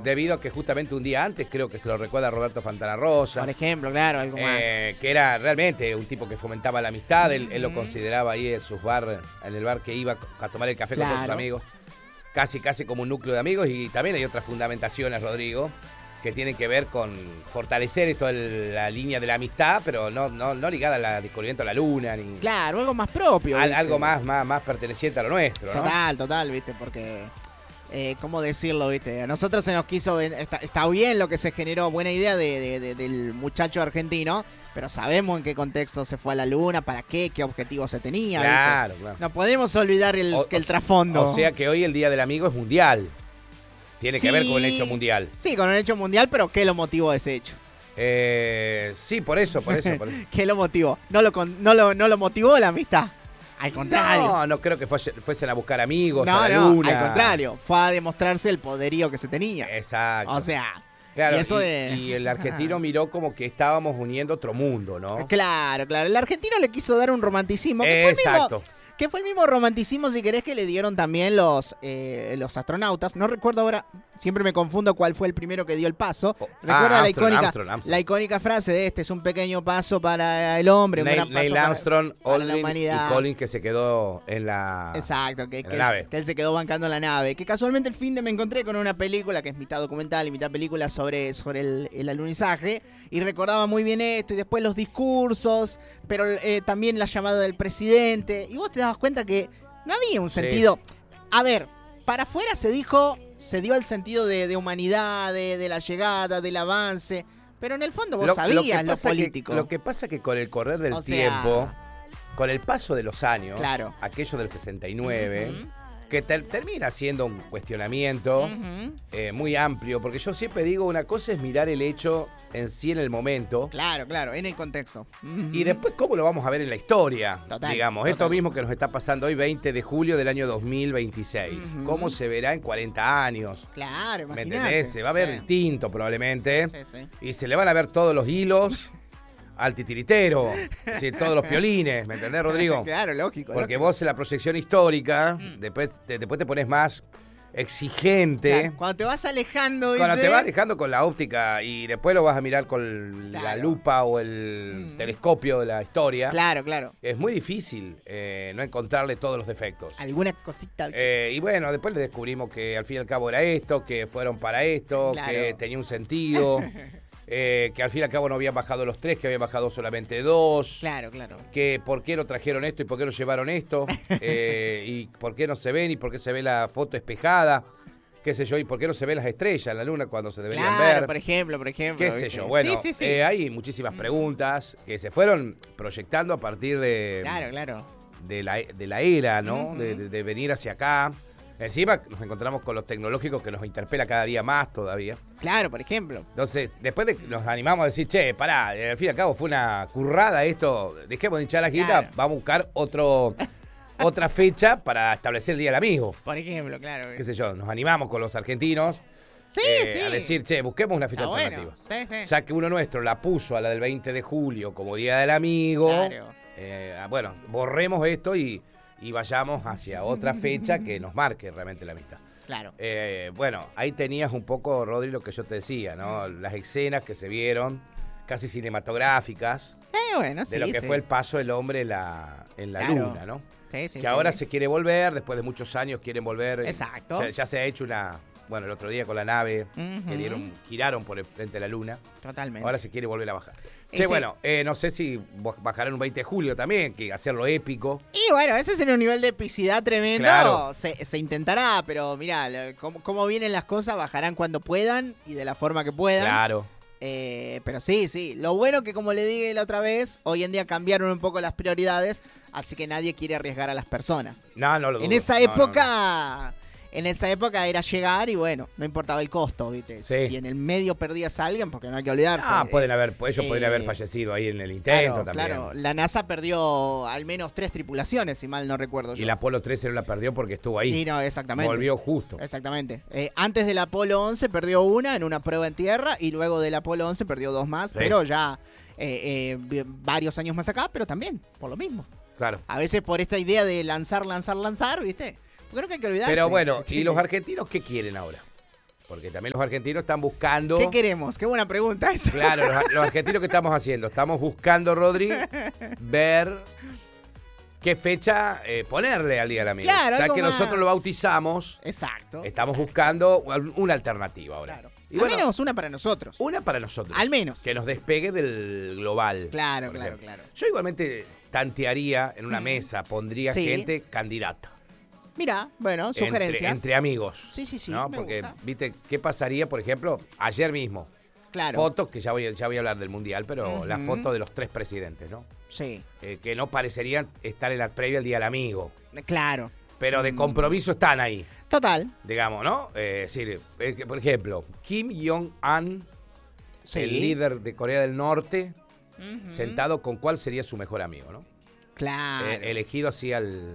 debido a que justamente un día antes, creo que se lo recuerda a Roberto Fontana Rosa. Por ejemplo, claro, algo más. Que era realmente un tipo que fomentaba la amistad. Él lo consideraba ahí en el bar que iba a tomar el café con todos sus amigos. Casi como un núcleo de amigos. Y también hay otras fundamentaciones, Rodrigo, que tienen que ver con fortalecer esto de la línea de la amistad, pero no ligada al descubrimiento de la luna. Ni claro, algo más propio. Algo más perteneciente a lo nuestro, ¿no? Total, ¿viste? Porque... ¿cómo decirlo, viste? A nosotros se nos quiso... Está bien lo que se generó, buena idea del muchacho argentino, pero sabemos en qué contexto se fue a la luna, para qué objetivo se tenía. Claro. No podemos olvidar el trasfondo. O sea que hoy el Día del Amigo es mundial. Tiene que ver con el hecho mundial. Sí, con el hecho mundial, pero ¿qué lo motivó ese hecho? Sí, por eso. ¿Qué lo motivó? No lo motivó la amistad. Al contrario. No creo que fuesen a buscar amigos a la luna. Al contrario. Fue a demostrarse el poderío que se tenía. Exacto. O sea... Claro, y y el argentino miró como que estábamos uniendo otro mundo, ¿no? Claro. El argentino le quiso dar un romanticismo. Exacto. Que fue el mismo romanticismo, si querés, que le dieron también los astronautas. No recuerdo ahora, siempre me confundo cuál fue el primero que dio el paso. Recuerda la icónica frase de es un pequeño paso para el hombre, un gran paso Neil Armstrong, para la humanidad. Y Collins, que se quedó en la Exacto, la nave. Que él se quedó bancando la nave. Que casualmente el fin de me encontré con una película que es mitad documental y mitad película sobre el alunizaje. Y recordaba muy bien esto, y después los discursos, pero también la llamada del presidente. Y vos te das cuenta que no había un sentido. A ver, para afuera se dio el sentido de humanidad, de la llegada, del avance, pero en el fondo vos sabías lo político. Lo que pasa que con el correr del tiempo, con el paso de los años, aquello del 69, que termina siendo un cuestionamiento muy amplio, porque yo siempre digo, una cosa es mirar el hecho en sí en el momento. Claro, en el contexto. Y después cómo lo vamos a ver en la historia. Total. Esto mismo que nos está pasando hoy, 20 de julio del año 2026. ¿Cómo se verá en 40 años? Claro, imagínate. ¿Me entendés? Se va a ver distinto probablemente. Sí. Y se le van a ver todos los hilos al titiritero, todos los piolines, ¿me entendés, Rodrigo? Claro, lógico. Porque vos en la proyección histórica, después te pones más exigente. Claro, cuando te vas alejando. Cuando te vas alejando con la óptica y después lo vas a mirar con la lupa o el telescopio de la historia. Claro. Es muy difícil no encontrarle todos los defectos. Alguna cosita. Y bueno, después le descubrimos que al fin y al cabo era esto, que fueron para esto, que tenía un sentido. Que al fin y al cabo no habían bajado los 3, que habían bajado solamente 2. Claro. Que por qué no trajeron esto y por qué no llevaron esto. Y por qué no se ven y por qué se ve la foto espejada. Qué sé yo, y por qué no se ven las estrellas en la luna cuando se deberían ver. Por ejemplo. Qué sé yo, bueno, Sí. Hay muchísimas preguntas que se fueron proyectando a partir de... Claro. De la era, ¿no? De venir hacia acá. Encima nos encontramos con los tecnológicos que nos interpela cada día más todavía. Claro, por ejemplo. Entonces, después nos animamos a decir, che, pará, al fin y al cabo fue una currada esto, dejemos de hinchar la guita, vamos a buscar otra fecha para establecer el Día del Amigo. Por ejemplo, claro. Qué sé yo, nos animamos con los argentinos a decir, che, busquemos una fecha alternativa. Bueno. Sí. Ya que uno nuestro la puso a la del 20 de julio como Día del Amigo, bueno, borremos esto y vayamos hacia otra fecha que nos marque realmente la amistad. Claro. Bueno, ahí tenías un poco, Rodri, lo que yo te decía, ¿no? Las escenas que se vieron, casi cinematográficas, de lo que fue el paso del hombre en la luna, ¿no? Sí, que ahora se quiere volver, después de muchos años quieren volver. Exacto. Ya se ha hecho el otro día con la nave, giraron por el frente de la luna. Totalmente. Ahora se quiere volver a bajar. Bueno, no sé si bajarán un 20 de julio también, que hacerlo épico. Y bueno, ese sería un nivel de epicidad tremendo. Claro. Se intentará, pero mirá, cómo vienen las cosas, bajarán cuando puedan y de la forma que puedan. Claro. Pero sí. Lo bueno que, como le dije la otra vez, hoy en día cambiaron un poco las prioridades, así que nadie quiere arriesgar a las personas. No lo dudo. En esa época... En esa época era llegar y bueno, no importaba el costo, ¿viste? Sí. Si en el medio perdías a alguien, porque no hay que olvidarse. Ellos podrían haber fallecido ahí en el intento también. Claro, la NASA perdió al menos 3 tripulaciones, si mal no recuerdo yo. Y el Apolo 13 no la perdió porque estuvo ahí. Sí, no, exactamente. Volvió justo. Exactamente. Antes del Apolo 11 perdió una en una prueba en tierra y luego del Apolo 11 perdió 2 más, pero ya varios años más acá, pero también por lo mismo. Claro. A veces por esta idea de lanzar, ¿viste? Creo que hay que olvidarse. Pero bueno, ¿y los argentinos qué quieren ahora? Porque también los argentinos están buscando... ¿Qué queremos? Qué buena pregunta esa. Claro, los argentinos que estamos haciendo. Estamos buscando, Rodri, ver qué fecha ponerle al Día del Amigo. Claro, o sea algo que más. nosotros lo bautizamos. Exacto. Estamos buscando una alternativa ahora. Claro. Y bueno, al menos una para nosotros. una para nosotros. Al menos. Que nos despegue del global. Claro, por claro, ejemplo. claro. Yo igualmente tantearía en una mesa, pondría Sí. gente candidata. Mira, bueno, sugerencias. Entre amigos. Sí, sí, sí, ¿no? me Porque, gusta. viste, ¿qué pasaría, por ejemplo, ayer mismo? Claro. Fotos, que ya voy a hablar del Mundial, pero Ujú. la foto de los 3 presidentes, ¿no? Sí, Que no parecerían estar en la previa al Día del Amigo. claro. Pero de compromiso están ahí, Total. digamos, ¿no? Es decir, por ejemplo, Kim Jong-un, Sí. el líder de Corea del Norte, Ujú. sentado con cuál sería su mejor amigo, ¿no? Claro. Elegido así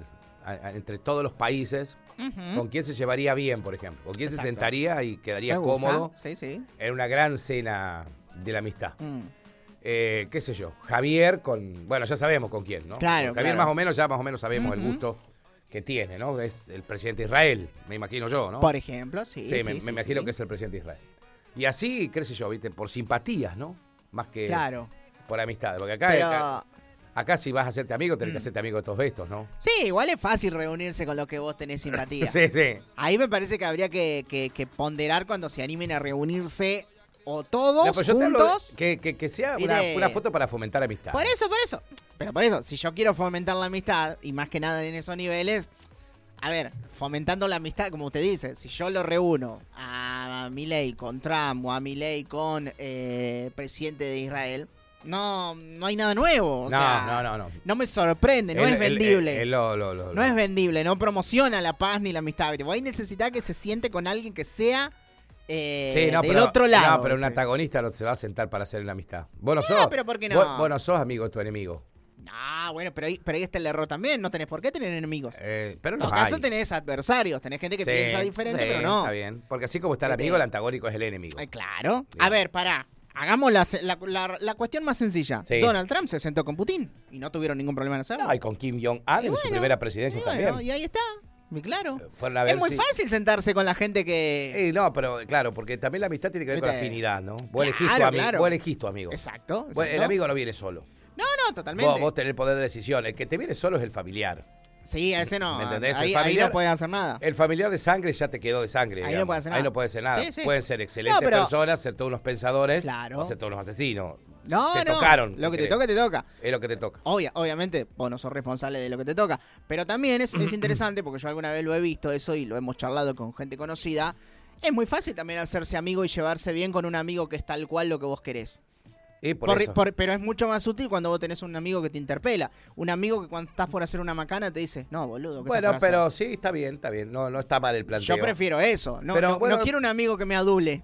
entre todos los países, Ujú. con quién se llevaría bien, por ejemplo. Con quién Exacto. se sentaría y quedaría Me gusta. cómodo Sí, sí. en una gran cena de la amistad. Mm. Qué sé yo, Javier bueno, ya sabemos con quién, ¿no? Claro, Con Javier claro. más o menos sabemos el Ujú. gusto que tiene, ¿no? Es el presidente de Israel, me imagino yo, ¿no? Por ejemplo, sí. Sí, me imagino que es el presidente de Israel. Y así, qué sé yo, ¿viste? Por simpatías, ¿no? Más que Claro. por amistad. Porque acá, Pero... acá si vas a hacerte amigo, tenés que hacerte amigo de todos estos, ¿no? Sí, igual es fácil reunirse con los que vos tenés simpatía. Sí, sí. Ahí me parece que habría que ponderar cuando se animen a reunirse o todos No, pero yo te hablo juntos. que sea y una foto para fomentar amistad. Por eso. Pero por eso, si yo quiero fomentar la amistad, y más que nada en esos niveles, a ver, fomentando la amistad, como usted dice, si yo lo reúno a Milei con Trump o a Milei con presidente de Israel, no hay nada nuevo. O sea, no. no me sorprende, no es vendible. No es vendible, no promociona la paz ni la amistad. Vos ahí necesitás que se siente con alguien que sea del otro lado. No, pero un antagonista no se va a sentar para hacer una amistad. Vos no sos. pero ¿por qué no? Vos no sos amigo de tu enemigo. No, bueno, pero ahí está el error también. No tenés por qué tener enemigos. Pero En no todo caso tenés adversarios, tenés gente que Sí, piensa diferente, sí, pero no. Está bien. Porque así como está el amigo, el antagónico es el enemigo. Claro. Bien. A ver, pará. Hagamos la cuestión más sencilla. Sí. Donald Trump se sentó con Putin y no tuvieron ningún problema en hacerlo. No, y con Kim Jong-un en su primera presidencia también. Y ahí está. Y claro. Fueron a ver Es muy si- fácil sentarse con la gente que... No, pero claro, porque también la amistad tiene que ver con la ¿Viste? afinidad, ¿no? Vos elegís Claro, tu amigo. claro. Vos elegís tu amigo. Exacto. El amigo no viene solo. No, totalmente. Vos tenés el poder de decisión. El que te viene solo es el familiar. Sí, a ese no. ¿Me entendés? El Ahí familiar- no puedes hacer nada. El familiar de sangre ya te quedó de sangre. Ahí no digamos. puede hacer Ahí nada. no puede hacer nada. Sí, sí. Pueden ser excelentes No, pero- personas, ser todos unos pensadores, Claro. o ser todos unos asesinos. No, te no. tocaron. Lo que te creo. toca, te toca. Es lo que te toca. Obviamente, vos no sos responsable de lo que te toca. Pero también es interesante, porque yo alguna vez lo he visto eso y lo hemos charlado con gente conocida. Es muy fácil también hacerse amigo y llevarse bien con un amigo que es tal cual lo que vos querés. Y por eso. Pero es mucho más útil cuando vos tenés un amigo que te interpela. Un amigo que cuando estás por hacer una macana te dice, no, boludo, ¿qué Bueno, estás por hacer?". pero sí, está bien. No está mal el planteo. Yo prefiero eso. No, Pero, no bueno, quiero un amigo que me adule.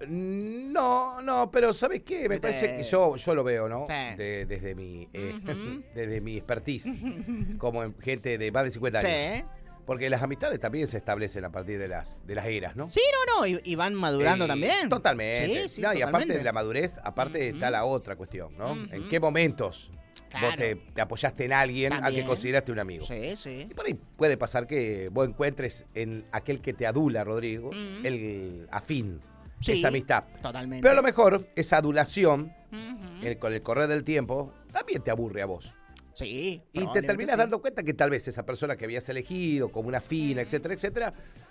No, pero ¿sabes qué? Me Sí, parece que yo lo veo, ¿no? Sí. Desde mi Ujú. desde mi expertise, como gente de más de 50 años. Sí. Porque las amistades también se establecen a partir de las eras, ¿no? Sí, no. Y van madurando también. Totalmente. Sí, No, y aparte totalmente. de la madurez, aparte está la otra cuestión, ¿no? Ujú. ¿En qué momentos Claro. vos te apoyaste en alguien al que También. consideraste un amigo? Sí, sí. Y por ahí puede pasar que vos encuentres en aquel que te adula, Rodrigo, Mm. el afín, Sí, esa amistad. Totalmente. Pero a lo mejor esa adulación, Ujú. con el correr del tiempo, también te aburre a vos. Sí. Y te probablemente terminas sí. dando cuenta que tal vez esa persona que habías elegido como una fina, etcétera, etcétera,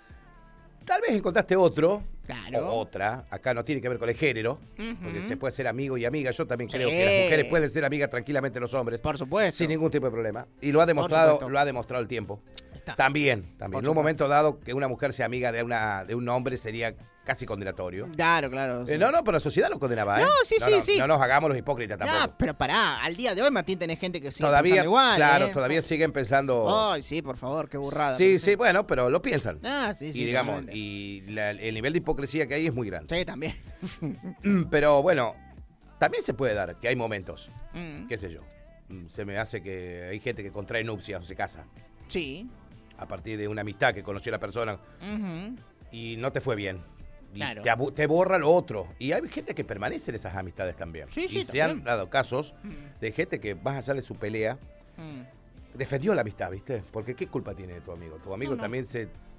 tal vez encontraste otro Claro. o otra. Acá no tiene que ver con el género, Ujú. porque se puede ser amigo y amiga. Yo también Sí. creo que las mujeres pueden ser amigas tranquilamente de los hombres. Por supuesto. Sin ningún tipo de problema. Y lo ha demostrado, supuesto. el tiempo. Está. También. Por En un supuesto. momento dado que una mujer sea amiga de un hombre sería casi condenatorio. Claro. Sí. No, pero la sociedad lo condenaba, ¿eh? No, sí. No nos hagamos los hipócritas tampoco. No, pero pará, al día de hoy, Martín, tenés gente que sigue Todavía, pensando igual. claro, todavía siguen pensando. Ay, sí, por favor, qué burrada. Sí, pero bueno, pero lo piensan. Ah, sí. y digamos, totalmente. el nivel de hipocresía que hay es muy grande. Sí, también. Pero bueno, también se puede dar que hay momentos, Mm, qué sé yo. Se me hace que hay gente que contrae nupcias o se casa Sí. a partir de una amistad que conoció a la persona Ujú. y no te fue bien. Y Claro. te borra lo otro. Y hay gente que permanece en esas amistades también. Sí, sí, y se han también. dado casos de gente que, más allá de su pelea, Mm. defendió la amistad, ¿viste? Porque ¿qué culpa tiene tu amigo? Tu amigo No. también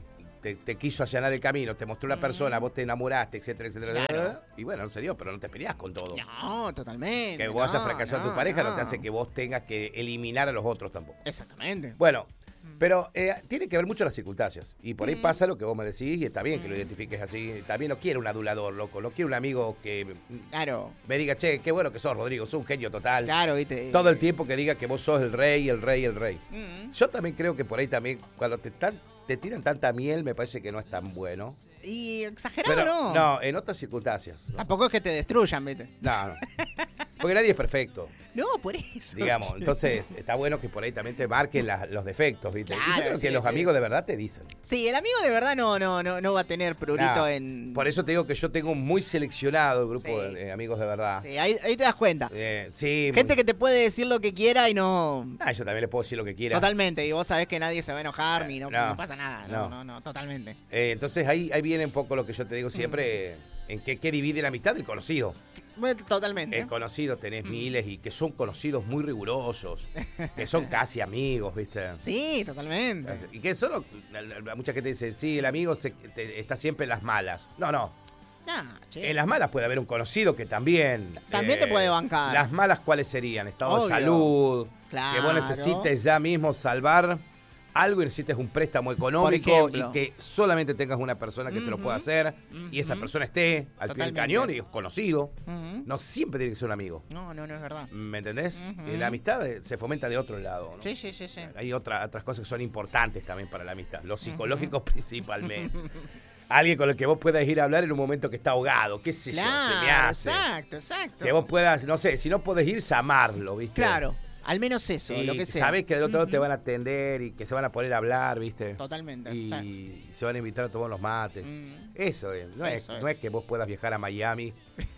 te quiso allanar el camino, te mostró una persona, vos te enamoraste, etcétera, etcétera, Claro. etcétera, y bueno, no se dio, pero no te peleás con todos. No, totalmente. Que vos hayas fracasado a tu pareja no te no. hace que vos tengas que eliminar a los otros tampoco. Exactamente. Bueno, pero tiene que ver mucho las circunstancias. Y por ahí pasa lo que vos me decís y está bien que lo identifiques así. También no quiero un adulador, loco. No quiero un amigo que Claro. me diga, che, qué bueno que sos, Rodrigo. Sos un genio total. Claro, viste. Todo el tiempo que diga que vos sos el rey, el rey, el rey. Mm. Yo también creo que por ahí también, cuando te tiran tanta miel, me parece que no es tan bueno. Y exagerado, Pero, ¿no? no, en otras circunstancias. ¿No? Tampoco es que te destruyan, viste. No, no. Porque nadie es perfecto, No, por eso. digamos. Entonces, está bueno que por ahí también te marquen los defectos, ¿viste? Y yo Claro, creo sí, que los sí. amigos de verdad te dicen. Sí, el amigo de verdad no va a tener prurito Nah, en... Por eso te digo que yo tengo muy seleccionado el grupo Sí. de amigos de verdad. Sí, ahí te das cuenta. Sí. Gente que te puede decir lo que quiera y no... Yo también le puedo decir lo que quiera. Totalmente, y vos sabés que nadie se va a enojar ni no No. pasa nada. No. No, totalmente. Entonces ahí viene un poco lo que yo te digo siempre, en qué divide la amistad, el conocido. Bueno, totalmente. El conocido tenés miles y que son conocidos muy rigurosos, que son casi amigos, ¿viste? Sí, totalmente. Y que solo, mucha gente dice, sí, el amigo está siempre en las malas. No, no. Nah, che. En las malas puede haber un conocido que también... También te puede bancar. Las malas, ¿cuáles serían? Estado Obvio. de salud, Claro. que vos necesites ya mismo salvar algo y necesites un préstamo económico ejemplo. y que solamente tengas una persona que te lo pueda hacer y esa persona esté al pie del Totalmente. cañón y es conocido. Ujú. No siempre tiene que ser un amigo. No es verdad. ¿Me entendés? Ujú. Y la amistad se fomenta de otro lado, ¿no? Sí. Hay otras cosas que son importantes también para la amistad, los psicológicos principalmente. Alguien con el que vos puedas ir a hablar en un momento que está ahogado, qué sé yo, se me Claro, hace. exacto. Que vos puedas, no sé, si no podés ir, llamarlo, ¿viste? Claro, al menos eso, Y lo que sea. sabés que del otro lado te van a atender y que se van a poner a hablar, ¿viste? Totalmente. Y o sea, se van a invitar a tomar unos mates. Eso es. No Eso es es. que vos puedas viajar a Miami.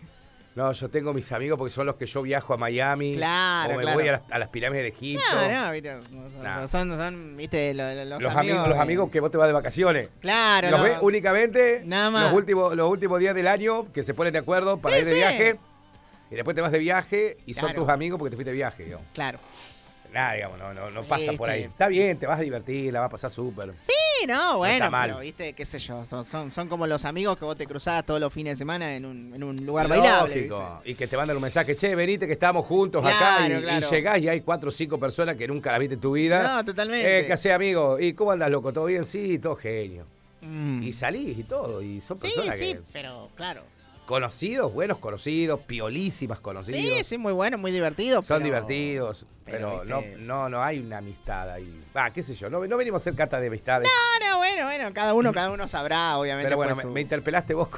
No, yo tengo mis amigos porque son los que yo viajo a Miami. Claro, o me claro. voy a las pirámides de Egipto. no, viste. Nah. Son, viste, los Los amigos que vos te vas de vacaciones. Claro, Los no. ves únicamente Nada más. los últimos días del año que se ponen de acuerdo para Sí, ir de sí. viaje. Y después te vas de viaje y son Claro. tus amigos porque te fuiste de viaje, digamos. Claro. Nada, digamos, no pasa por ahí. Viste. Está bien, te vas a divertir, la vas a pasar súper. Sí, no, bueno, está mal. pero viste, qué sé yo, son como los amigos que vos te cruzás todos los fines de semana en un lugar bailable. Lógico. Y que te mandan un mensaje, che, venite que estamos juntos Claro, acá. Y claro. llegás y hay 4 o 5 personas que nunca las viste en tu vida. No, totalmente. ¿Qué hacés, amigo? ¿Y cómo andas, loco? ¿Todo bien? Sí, todo genio. Mm. Y salís y todo. Y son Sí, personas sí, que... pero claro. Conocidos, buenos conocidos, piolísimas conocidos. Sí, muy bueno, muy divertido. Son pero- divertidos, pero viste. no hay una amistad ahí. Qué sé yo, no venimos a hacer cata de amistades. No, bueno, cada uno sabrá, obviamente. pero bueno, pues, me interpelaste vos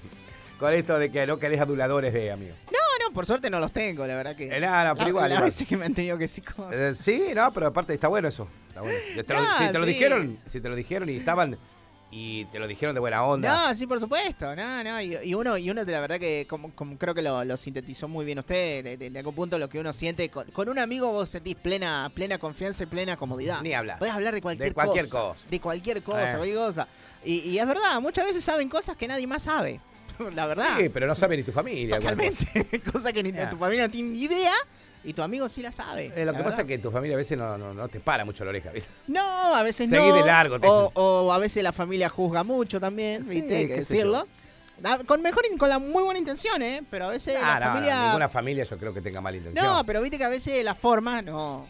con esto de que no querés aduladores de amigos. No, por suerte no los tengo, la verdad que. No, pero igual. Las igual. veces que me han tenido que sí. Sí, no, pero aparte está bueno eso. Está bueno. Si te lo sí. dijeron y estaban y te lo dijeron de buena onda. No, sí, por supuesto. No. Y uno de la verdad que como creo que lo sintetizó muy bien usted, en algún punto lo que uno siente. Con un amigo vos sentís plena confianza y plena comodidad. Ni hablar. Podés hablar de cualquier cosa. De cualquier cosa, cualquier cosa. Y es verdad, muchas veces saben cosas que nadie más sabe. La verdad. Sí, pero no sabe ni tu familia. Totalmente. Cosa que ni tu familia no tiene ni idea. Y tu amigo sí la sabe. Lo que pasa es que tu familia a veces no te para mucho la oreja, ¿viste? No, a veces Seguí no. de largo, te o a veces la familia juzga mucho también, Sí, ¿viste? Hay que qué sé decirlo. Con la muy buena intención, ¿eh? Pero a veces la familia... ninguna familia yo creo que tenga mala intención. No, pero viste que a veces las formas no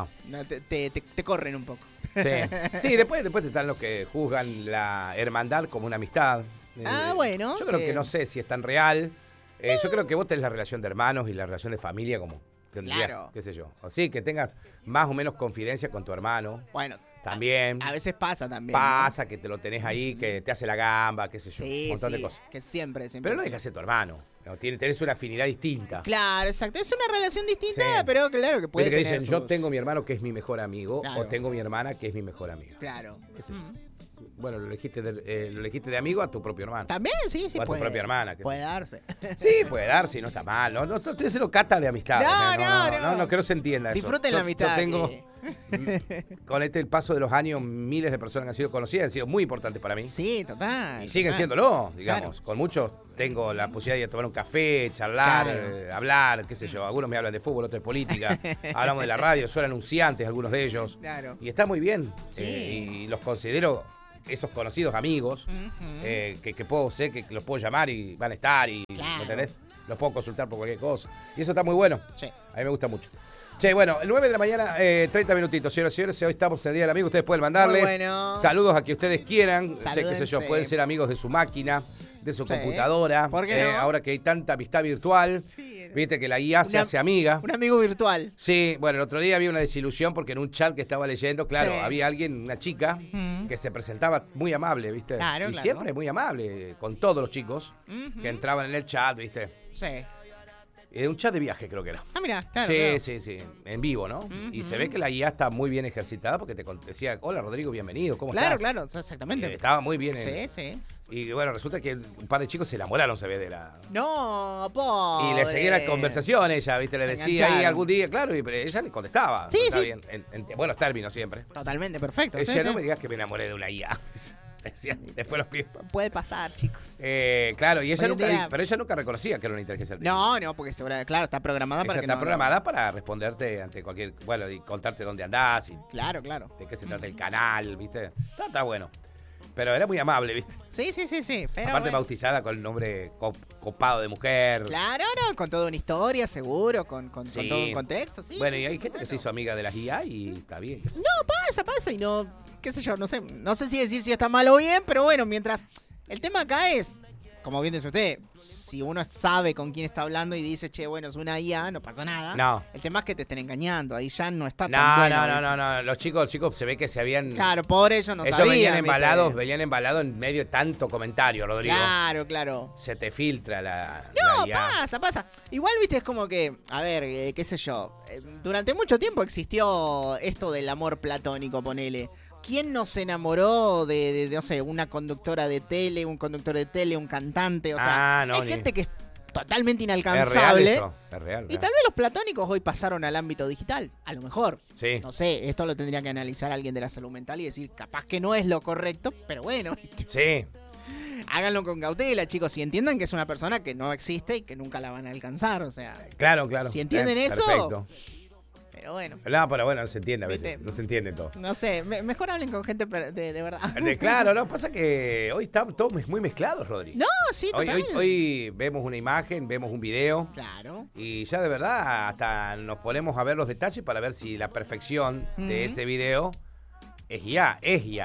te corren un poco. Sí, después están los que juzgan la hermandad como una amistad. Bueno. Yo creo que no sé si es tan real. Yo creo que vos tenés la relación de hermanos y la relación de familia como tendrías, Claro. qué sé yo. Así que tengas más o menos confidencia con tu hermano. Bueno, También. a veces pasa también. Pasa que te lo tenés ahí, que te hace la gamba, qué sé yo. Sí, un montón de sí, cosas. que siempre. Pero no dejas de ser tu hermano. ¿No? Tenés una afinidad distinta. Claro, exacto. Es una relación distinta, Sí. pero claro que puede Viste que tener dicen, yo sus- tengo mi hermano que es mi mejor amigo, Claro. o tengo mi hermana que es mi mejor amiga. Claro. Qué sé yo. Bueno, lo elegiste de amigo a tu propio hermano. También, sí, O a tu puede. propia hermana, qué sé Puede yo. darse. Sí, puede dar, si no está mal. No estoy haciendo cata de amistad. No. Que no se entienda eso. Disfruten la amistad. Yo tengo, con el paso de los años, miles de personas que han sido conocidas, han sido muy importantes para mí. Sí, total. Y siguen total. siéndolo, digamos. Claro. Con muchos tengo la posibilidad de tomar un café, charlar, Claro. hablar, qué sé yo. Algunos me hablan de fútbol, otros de política. Hablamos de la radio, son anunciantes algunos de ellos. Claro. Y está muy bien. Sí. Y los considero esos conocidos amigos que puedo sé que los puedo llamar y van a estar y ¿me entendés? Los puedo consultar por cualquier cosa. Y eso está muy bueno. Sí. A mí me gusta mucho. Che, bueno, 9 de la mañana, 30 minutitos, señoras y señores. Hoy estamos en el Día del Amigo. Ustedes pueden mandarle saludos a quien ustedes quieran. Sé, qué sé yo, pueden ser amigos de su máquina, de su computadora. ¿Por qué no? Ahora que hay tanta amistad virtual. Viste que la IA se hace amiga. Un amigo virtual. Sí, bueno, el otro día había una desilusión porque en un chat que estaba leyendo, claro, había alguien, una chica, que se presentaba muy amable, ¿viste? Claro, y siempre muy amable, con todos los chicos que entraban en el chat, ¿viste? Sí. Un chat de viaje creo que era. Ah, mira, claro. Sí, en vivo, ¿no? Y se ve que la IA está muy bien ejercitada porque te decía, hola Rodrigo, bienvenido, ¿cómo estás? Claro, exactamente. Estaba muy bien. Sí. Y bueno, resulta que un par de chicos se enamoraron, se ve, de la... No, pobre. Y le seguía la conversación ella, ¿viste? Le decía ahí algún día, claro, y ella le contestaba. Sí. Bien, en buenos términos siempre. Totalmente, perfecto. Decía, no me digas que me enamoré de una IA. Después los pies. Puede pasar, chicos. Claro, y ella pero ella nunca reconocía que era una inteligencia artificial. No, porque claro, está programada para que está programada para responderte ante cualquier, bueno, y contarte dónde andás y claro. de qué se trata el canal, ¿viste? Está bueno. Pero era muy amable, ¿viste? Sí. Pero aparte bautizada con el nombre copado de mujer. Claro, no, con toda una historia, seguro, con todo un contexto, sí. Bueno, y hay gente que se hizo amiga de las IA y está bien. No, pasa y no, qué sé yo, no sé si decir si está mal o bien, pero bueno, mientras el tema acá es, como bien dice usted, si uno sabe con quién está hablando y dice, che, bueno, es una IA, no pasa nada. No. El tema es que te estén engañando, ahí ya no está tan bueno. No. Los chicos se ve que se habían... Claro, por ellos no sabían. Ellos venían embalados en medio de tanto comentario, Rodrigo. Claro. Se te filtra la IA. Pasa. Igual, viste, es como que, a ver, qué sé yo, durante mucho tiempo existió esto del amor platónico, ponele. ¿Quién no se enamoró de, no sé, una conductora de tele, un conductor de tele, un cantante? O sea, hay gente que es totalmente inalcanzable. Es real. Y tal vez los platónicos hoy pasaron al ámbito digital, a lo mejor. Sí. No sé, esto lo tendría que analizar alguien de la salud mental y decir, capaz que no es lo correcto, pero bueno. Sí. Háganlo con cautela, chicos, y entiendan que es una persona que no existe y que nunca la van a alcanzar, o sea. Claro. Si entienden eso... Perfecto. Pero bueno. No, pero bueno, no se entiende a veces. ¿Viste? No se entiende todo. No sé, mejor hablen con gente de verdad. Claro, no, pasa que hoy estamos todos muy mezclados, Rodri. No, sí, total. Hoy vemos una imagen, vemos un video. Claro. Y ya de verdad hasta nos ponemos a ver los detalles para ver si la perfección de ese video es ya.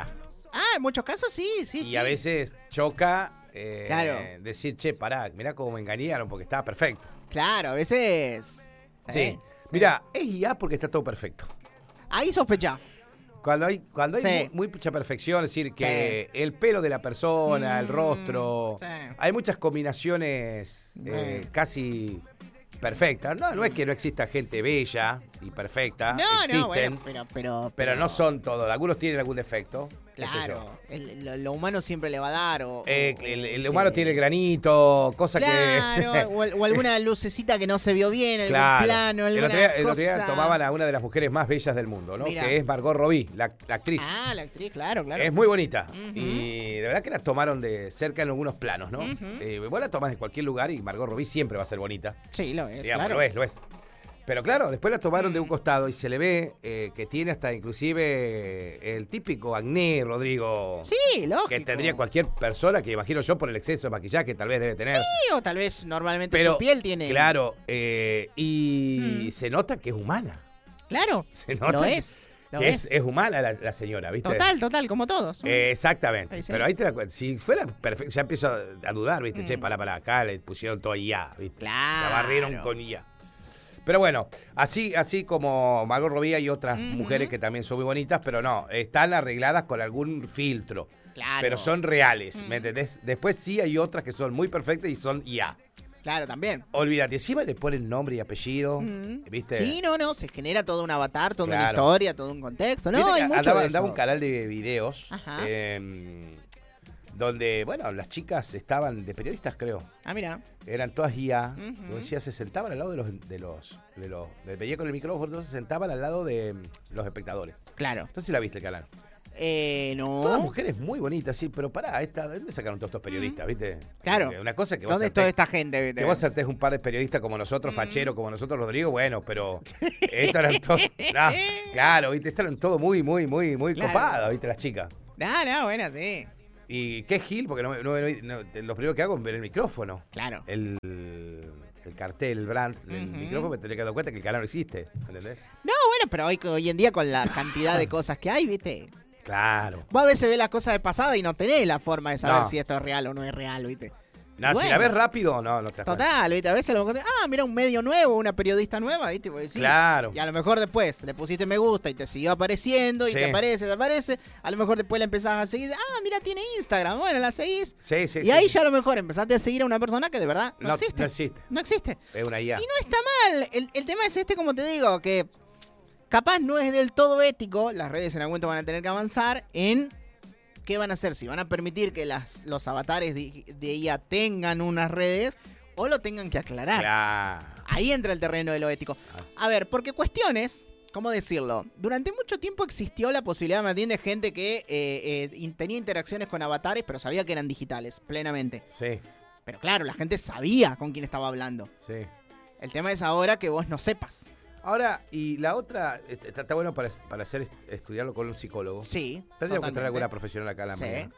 En muchos casos sí. Y a veces choca claro. Decir, che, pará, mirá cómo me engañaron porque estaba perfecto. Claro, a veces... Sí. Mirá, es IA porque está todo perfecto. Ahí sospecha. Cuando hay mucha perfección, es decir, que el pelo de la persona, el rostro, hay muchas combinaciones casi perfectas. No es que no exista gente bella y perfecta, existen, pero no son todos. Algunos tienen algún defecto. Claro, lo humano siempre le va a dar. El humano tiene el granito, cosa que... o alguna lucecita que no se vio bien, algún plano, alguna el otro día tomaban a una de las mujeres más bellas del mundo, ¿no? Que es Margot Robbie, la actriz. La actriz, claro. Es muy bonita. Y de verdad que la tomaron de cerca en algunos planos, ¿no? Vos la tomás de cualquier lugar y Margot Robbie siempre va a ser bonita. Sí, lo es, digamos, claro. Lo es. Pero claro, después la tomaron de un costado y se le ve que tiene hasta inclusive el típico acné, Rodrigo. Sí, lógico. Que tendría cualquier persona, que imagino yo por el exceso de maquillaje tal vez debe tener. Sí, o tal vez normalmente su piel tiene... Claro, y se nota que es humana. Claro, se nota lo es. Es humana la señora, ¿viste? Total, como todos. Exactamente. Sí. Pero ahí te das cuenta, si fuera perfecto, ya empiezo a dudar, ¿viste? Che, para acá le pusieron todo IA, ¿viste? Claro. La barrieron con IA. Pero bueno, así como Margot Robbie y otras mujeres que también son muy bonitas, pero no, están arregladas con algún filtro. Claro. Pero son reales, ¿me entendés? Después sí hay otras que son muy perfectas y son IA. Claro, también. Olvídate, encima le ponen nombre y apellido, ¿viste? Sí, no, se genera todo un avatar, toda una historia, todo un contexto. No, hay mucho andaba de eso. un canal de videos donde, bueno, las chicas estaban de periodistas, creo. Mira. Eran todas IA. Como decía, se sentaban al lado veía con el micrófono, entonces se sentaban al lado de los espectadores. Claro. No sé si la viste el canal. No. Todas mujeres muy bonitas, sí, pero pará, ¿de dónde sacaron todos estos periodistas, viste? Claro. Una cosa que vos ¿Dónde está esta gente, viste? Que vos acertés un par de periodistas como nosotros, facheros como nosotros, Rodrigo, bueno, pero estos eran todos... claro, viste, estaban todos muy copados, viste, las chicas. No, bueno, sí. ¿Y qué Gil? Porque lo primero que hago es ver el micrófono. Claro. El cartel, el brand del micrófono, me tenés que dar cuenta que el canal no existe, ¿entendés? No, bueno, pero hoy en día con la cantidad de cosas que hay, ¿viste? Claro. Vos a veces ves las cosas de pasada y no tenés la forma de saber No. si esto es real o no es real, ¿viste? No, Bueno. si la ves rápido, no te das cuenta. Total, ¿viste? A veces lo mejor, mira un medio nuevo, una periodista nueva, ¿viste? Vos decís, Claro. y a lo mejor después le pusiste me gusta y te siguió apareciendo y Sí. te aparece. A lo mejor después la empezás a seguir. Mira, tiene Instagram. Bueno, la seguís. Sí. Y ahí ya a lo mejor empezaste a seguir a una persona que de verdad no existe. No existe. No existe. Es una IA. Y no está mal. El tema es como te digo, que capaz no es del todo ético. Las redes en algún momento van a tener que avanzar en qué van a hacer. Si van a permitir que los avatares de IA tengan unas redes o lo tengan que aclarar. Claro. Ahí entra el terreno de lo ético. A ver, porque cuestiones, ¿cómo decirlo? Durante mucho tiempo existió la posibilidad, Martín, de gente que tenía interacciones con avatares, pero sabía que eran digitales, plenamente. Sí. Pero claro, la gente sabía con quién estaba hablando. Sí. El tema es ahora que vos no sepas. Ahora, y la otra, está bueno para estudiarlo con un psicólogo. Sí, Tendríamos que traer totalmente. alguna profesional acá a la Sí. mañana.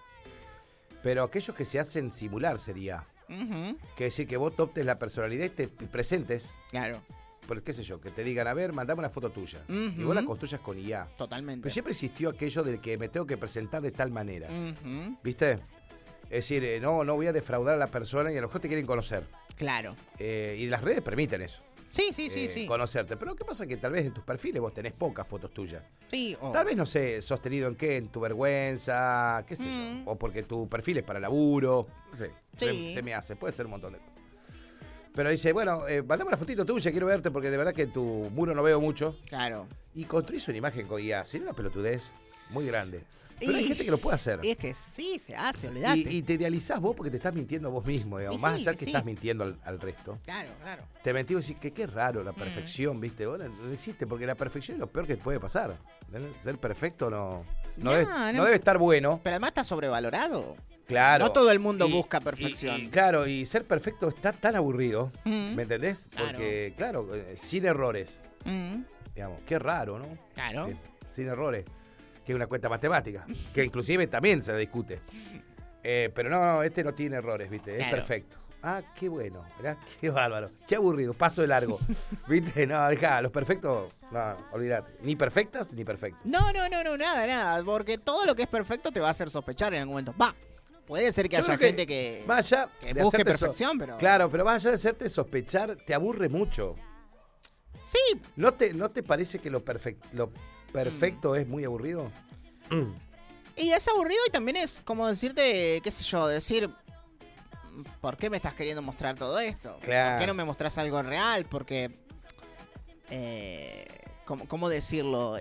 Pero aquellos que se hacen simular sería. Ujú, Que decir que vos optes la personalidad y te presentes. claro, Por qué sé yo, que te digan, a ver, mandame una foto tuya. Ujú. Y vos la construyas con IA. totalmente. Pero siempre existió aquello de que me tengo que presentar de tal manera. Ujú, ¿Viste? Es decir, no voy a defraudar a la persona y a lo mejor te quieren conocer. claro. Y las redes permiten eso. Sí, sí. Conocerte. Pero ¿qué pasa? Que tal vez en tus perfiles vos tenés pocas fotos tuyas. Sí, Tal vez, no sé, sostenido en qué, en tu vergüenza, qué sé yo. O porque tu perfil es para laburo. No sé, Sí. se me hace. Puede ser un montón de cosas. Pero dice, bueno, mandame una fotito tuya, quiero verte porque de verdad que en tu muro no veo mucho. claro. Y construís una imagen con IA. Sería una pelotudez muy grande. Pero hay Y- gente que lo puede hacer. Es que sí, se hace, olvidate. Y te idealizás vos porque te estás mintiendo vos mismo, digamos. Y Más sí, allá y que sí. estás mintiendo al resto. Claro. Te mentí y decís que qué raro la perfección, ¿viste? Bueno, no existe porque la perfección es lo peor que te puede pasar. ¿Entendés? Ser perfecto no debe estar bueno. Pero además está sobrevalorado. Claro. No todo el mundo Y- busca perfección. Y claro, y ser perfecto está tan aburrido, Mm. ¿me entendés? Claro. Porque, claro, sin errores, Mm, digamos, qué raro, ¿no? claro. Sí, sin errores, que es una cuenta matemática, que inclusive también se discute. Pero no, este no tiene errores, ¿viste? Es Claro. perfecto. Ah, qué bueno, mirá, qué bárbaro, qué aburrido, paso de largo. ¿Viste? No, dejá, los perfectos, no, olvídate. Ni perfectas ni perfectos. No, nada. Porque todo lo que es perfecto te va a hacer sospechar en algún momento. Puede ser que Yo haya creo gente que Más allá de busque hacerte perfección, pero... Claro, pero más allá de hacerte sospechar, te aburre mucho. Sí, ¿No te parece que lo perfecto es muy aburrido? y es aburrido y también es como decirte, qué sé yo, decir... ¿Por qué me estás queriendo mostrar todo esto? Claro. ¿Por qué no me mostrás algo real? Porque... ¿cómo decirlo?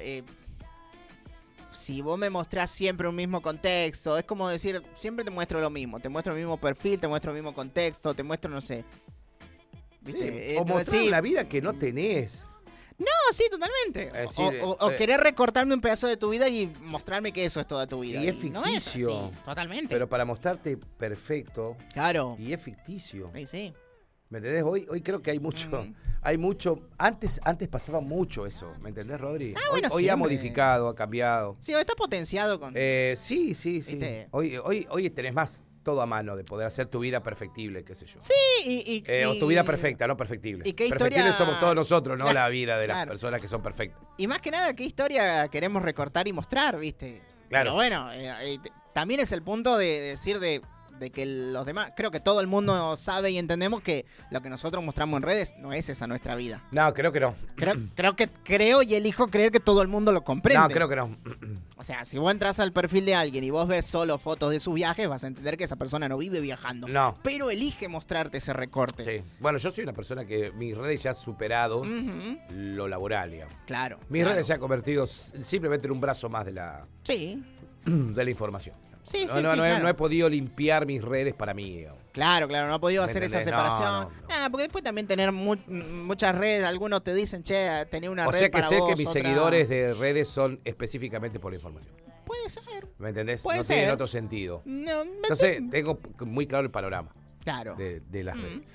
Si vos me mostrás siempre un mismo contexto, es como decir, siempre te muestro lo mismo. Te muestro el mismo perfil, te muestro el mismo contexto, te muestro, no sé. ¿Viste? Sí, o mostrar sí. una vida que no tenés. No, sí, totalmente. Es decir, o querer recortarme un pedazo de tu vida y mostrarme que eso es toda tu vida. Y es no ficticio. es así, totalmente. Pero para mostrarte perfecto, claro. y es ficticio. Sí. ¿Me entendés? Hoy creo que hay mucho. Antes pasaba mucho eso, ¿me entendés, Rodri? bueno, hoy ha siempre. modificado, ha cambiado. Sí, está potenciado con... Sí. ¿Viste? Hoy tenés más todo a mano de poder hacer tu vida perfectible, qué sé yo. Sí, O tu vida perfecta, no perfectible. ¿Y qué Perfectibles historia- somos todos nosotros, no Claro, la vida de las claro. personas que son perfectas. Y más que nada, ¿qué historia queremos recortar y mostrar, viste? Claro. Pero bueno, también es el punto de decir de que los demás... Creo que todo el mundo sabe y entendemos que lo que nosotros mostramos en redes no es esa nuestra vida. No, creo que no. Creo y elijo creer que todo el mundo lo comprende. No, creo que no. O sea, si vos entras al perfil de alguien y vos ves solo fotos de sus viajes, vas a entender que esa persona no vive viajando. No. Pero elige mostrarte ese recorte. Sí. Bueno, yo soy una persona que mis redes ya han superado Ujú, lo laboral, digamos. claro. Mis claro. redes se han convertido simplemente en un brazo más de la información. Sí, No he podido limpiar mis redes para mí, digamos. Claro, no ha podido ¿Me hacer esa entendés? No, separación. no. Porque después también tener muchas redes, algunos te dicen, che, tenés una O red sea que para sé vos, que mis otra- seguidores de redes son específicamente por la información. Puede ser. ¿Me entendés? Puede No tienen ser. otro sentido. No, Entonces, tengo muy claro el panorama claro. de las redes.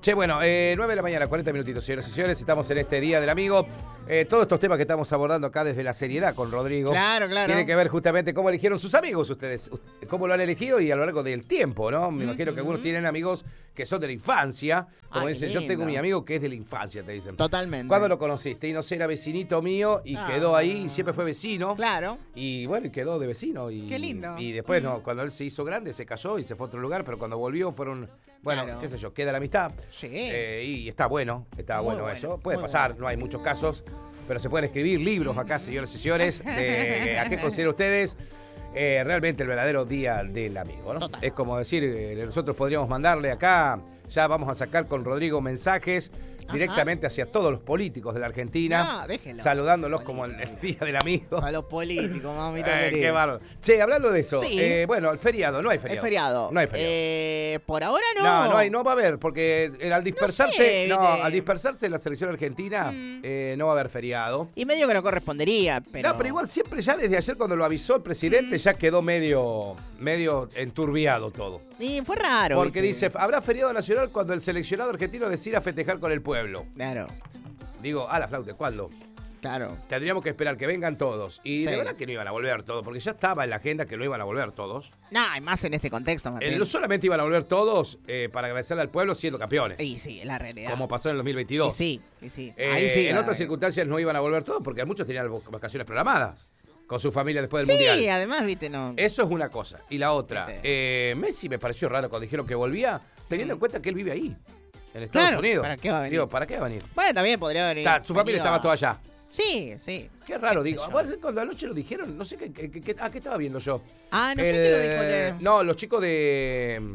Che, bueno, 9 de la mañana, 40 minutitos, señoras y señores. Estamos en este Día del Amigo. Todos estos temas que estamos abordando acá desde la seriedad con Rodrigo. Claro. Tiene que ver justamente cómo eligieron sus amigos ustedes. Cómo lo han elegido y a lo largo del tiempo, ¿no? Me imagino que algunos tienen amigos que son de la infancia. Como dicen, yo tengo mi amigo que es de la infancia, te dicen. Totalmente. ¿Cuándo lo conociste? Y no sé, era vecinito mío y quedó ahí y siempre fue vecino. Claro. Y bueno, y quedó de vecino. Qué lindo. Y después, no, cuando él se hizo grande, se casó y se fue a otro lugar, pero cuando volvió fueron, bueno, qué sé yo, queda la amistad. Sí. Y está bueno eso. Puede muy pasar, bueno. No hay muchos casos, pero se pueden escribir libros acá, señores y señores. ¿A qué consideran ustedes realmente el verdadero Día del Amigo, ¿no? Total. Es como decir, nosotros podríamos mandarle acá, ya vamos a sacar con Rodrigo mensajes directamente hacia todos los políticos de la Argentina, saludándolos como el Día del Amigo. A los políticos, mamita querida. Qué bárbaro. Che, hablando de eso, Sí. Bueno, el feriado, no hay feriado. El feriado. No hay feriado. Por ahora no. No va a haber, porque al dispersarse, sé, ¿viste? al dispersarse la selección argentina, no va a haber feriado. Y medio que no correspondería, pero... No, pero igual siempre ya desde ayer cuando lo avisó el presidente ya quedó medio enturbiado todo. Y fue raro. Porque ¿viste? dice, habrá feriado nacional cuando el seleccionado argentino decida festejar con el pueblo. Claro. Digo, la flauta, ¿cuándo? Claro. Tendríamos que esperar que vengan todos. Y Sí. de verdad que no iban a volver todos, porque ya estaba en la agenda que no iban a volver todos. No, y más en este contexto, Martín. Solamente iban a volver todos para agradecerle al pueblo siendo campeones. Y sí, es la realidad. Como pasó en el 2022. Y sí. Ahí sí. En otras circunstancias no iban a volver todos porque muchos tenían vacaciones programadas con su familia después del Sí, Mundial. además, viste, no... Eso es una cosa. Y la otra, Messi me pareció raro cuando dijeron que volvía, teniendo en cuenta que él vive ahí, en Estados Claro, Unidos. ¿para qué va a venir? Digo, ¿para qué va a venir? Bueno, también podría venir. Su familia estaba toda allá. Sí. Qué raro, ¿Qué sé digo. yo? Bueno, cuando anoche lo dijeron, no sé qué estaba viendo yo. No sé qué lo dijo. No, los chicos de...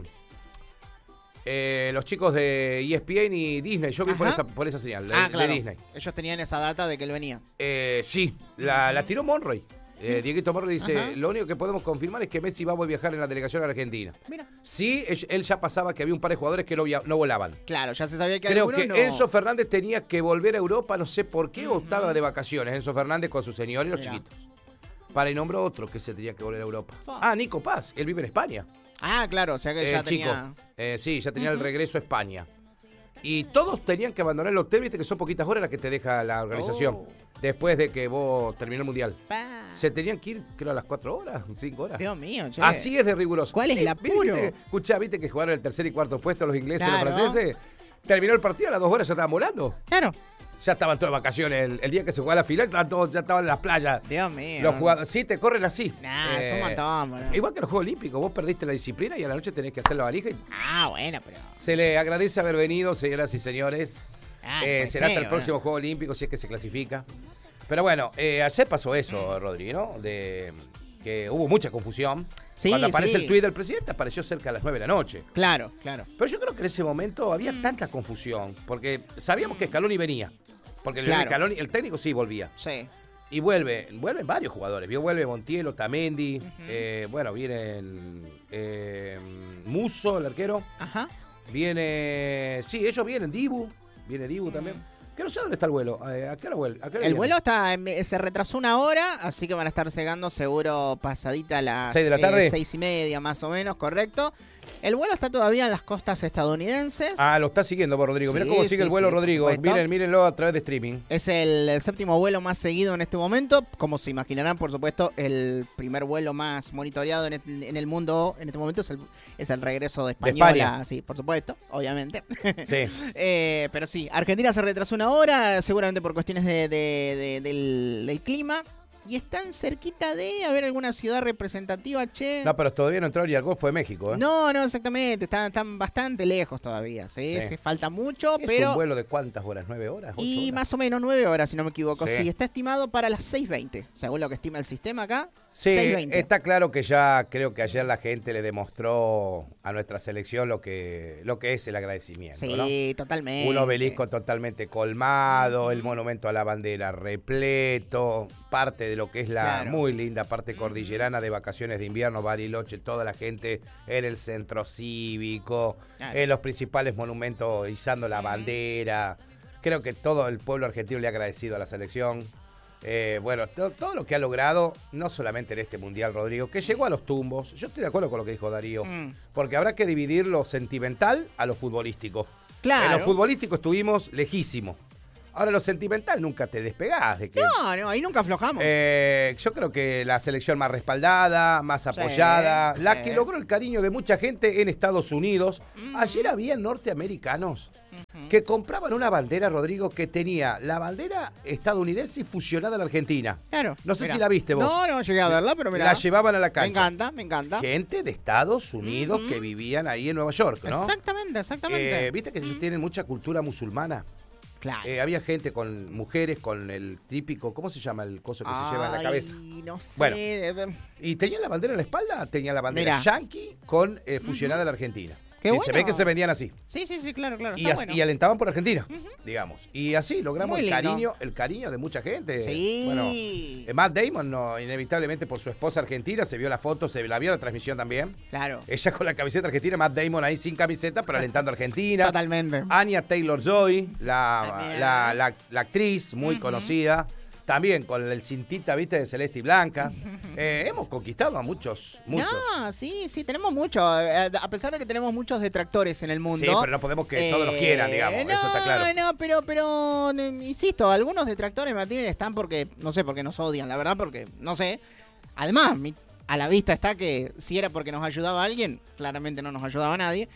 los chicos de ESPN y Disney, yo vi por esa señal, claro. de Disney. Ellos tenían esa data de que él venía. Sí, la tiró Monroy. Dieguito Monroy dice, Ajá. lo único que podemos confirmar es que Messi va a viajar en la delegación argentina. Mira. Sí, él ya pasaba que había un par de jugadores que no volaban. Claro, ya se sabía que Creo algunos que no... Enzo Fernández tenía que volver a Europa, no sé por qué, o estaba de vacaciones. Enzo Fernández con su señor y los chiquitos. Para y nombró otro que se tenía que volver a Europa. Nico Paz, él vive en España. Claro, o sea que ya tenía... Sí, ya tenía el regreso a España. Y todos tenían que abandonar el hotel, viste que son poquitas horas las que te deja la organización. Después de que vos terminó el Mundial. Se tenían que ir, creo, a las 4 horas, 5 horas. Dios mío, che. Así es de riguroso. ¿Cuál es el apuro? Viste que jugaron el tercer y cuarto puesto los ingleses y Claro. los franceses. Terminó el partido, a las 2 horas ya estaban volando. Claro. Ya estaban todos de vacaciones. El día que se jugaba la final, ya estaban en las playas. Dios mío. Los jugadores, sí, te corren así. Es un montón, boludo. Igual que los Juegos Olímpicos, vos perdiste la disciplina y a la noche tenés que hacer la valija. Bueno, pero... Se le agradece haber venido, señoras y señores. Pues será sí, hasta el próximo Juego Olímpico, si es que se clasifica. Pero bueno, ayer pasó eso, Rodri, ¿no? De que hubo mucha confusión. Sí, Cuando aparece sí. el tuit del presidente, apareció cerca de las 9 de la noche. Claro. Pero yo creo que en ese momento había tanta confusión, porque sabíamos que Scaloni venía. Porque Claro. el técnico sí volvía. Sí. Y vuelven varios jugadores. Vuelve Montiel, Otamendi. Vienen Musso, el arquero. Ajá. Ellos vienen. Dibu. Viene Dibu también. Que no sé dónde está el vuelo. ¿A qué hora vuelve? El vuelo se retrasó 1 hora, así que van a estar llegando seguro pasadita a las 6 de la tarde. 6:30 más o menos, correcto. El vuelo está todavía en las costas estadounidenses. Lo está siguiendo vos, Rodrigo. Mirá Sí, cómo sigue sí, el vuelo, sí, Rodrigo. por supuesto. Mírenlo a través de streaming. Es el 7º vuelo más seguido en este momento. Como se imaginarán, por supuesto, el primer vuelo más monitoreado en el mundo en este momento es el regreso de Española. España. Sí, por supuesto, obviamente. Sí. Pero sí, Argentina se retrasó 1 hora, seguramente por cuestiones del clima. Y están cerquita de haber alguna ciudad representativa, che. No, pero todavía no entró ni al Golfo de México, ¿eh? No, exactamente. Están bastante lejos todavía, ¿sí? Sí. Se falta mucho, ¿Es pero... un vuelo de cuántas horas? ¿9 horas? 8 Y horas? más o menos 9 horas, si no me equivoco. Sí. Sí, está estimado para las 6:20, según lo que estima el sistema acá. Sí, 6:20. está claro que ya creo que ayer la gente le demostró a nuestra selección lo que es el agradecimiento, Sí, ¿no? totalmente. Un obelisco totalmente colmado, el monumento a la bandera repleto, parte de lo que es la Claro. muy linda parte cordillerana de vacaciones de invierno, Bariloche, toda la gente en el centro cívico, Claro. en los principales monumentos izando la bandera. Creo que todo el pueblo argentino le ha agradecido a la selección. Todo lo que ha logrado, no solamente en este Mundial, Rodrigo, que llegó a los tumbos. Yo estoy de acuerdo con lo que dijo Darío, porque habrá que dividir lo sentimental a lo futbolístico. Claro. En lo futbolístico estuvimos lejísimos. Ahora, lo sentimental nunca te despegás de que... No, ahí nunca aflojamos. Yo creo que la selección más respaldada, más apoyada, la que logró el cariño de mucha gente en Estados Unidos. Ayer había norteamericanos que compraban una bandera, Rodrigo, que tenía la bandera estadounidense fusionada a la Argentina. Claro. No sé si la viste vos. No llegué a verla, pero mira. La llevaban a la cancha. Me encanta. Gente de Estados Unidos que vivían ahí en Nueva York, ¿no? Exactamente. Viste que ellos tienen mucha cultura musulmana. Claro. Había gente con mujeres con el típico, ¿cómo se llama el coso que se lleva en la cabeza? No sé. Bueno, y tenía la bandera en la espalda, tenía la bandera yankee con fusionada a la Argentina. Qué bueno. Se ve que se vendían así. Sí, claro. Y alentaban por Argentina, digamos. Y así logramos el cariño de mucha gente. Sí. Bueno, Matt Damon, inevitablemente por su esposa argentina, se vio la foto, se la vio la transmisión también. Claro. Ella con la camiseta argentina, Matt Damon ahí sin camiseta, pero alentando a Argentina. Totalmente. Anya Taylor-Joy, la actriz muy conocida. También con el cintita, viste, de celeste y blanca. Hemos conquistado a muchos. No, sí, tenemos mucho. A pesar de que tenemos muchos detractores en el mundo. Sí, pero no podemos que todos los quieran, digamos. Eso está claro. No, pero insisto, algunos detractores, Martín, están porque, no sé, porque nos odian, la verdad, porque, no sé. Además, a la vista está que si era porque nos ayudaba alguien, claramente no nos ayudaba a nadie.